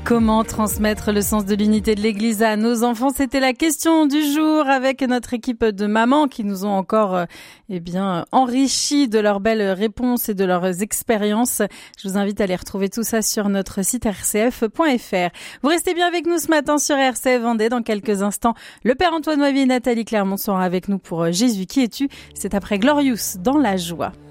Comment transmettre le sens de l'unité de l'Église à nos enfants? C'était la question du jour avec notre équipe de mamans qui nous ont encore enrichi de leurs belles réponses et de leurs expériences. Je vous invite à aller retrouver tout ça sur notre site rcf.fr. Vous restez bien avec nous ce matin sur RCF Vendée. Dans quelques instants, le Père Antoine Wavie et Nathalie Clermont seront avec nous pour Jésus qui es-tu? C'est après Glorious dans la joie.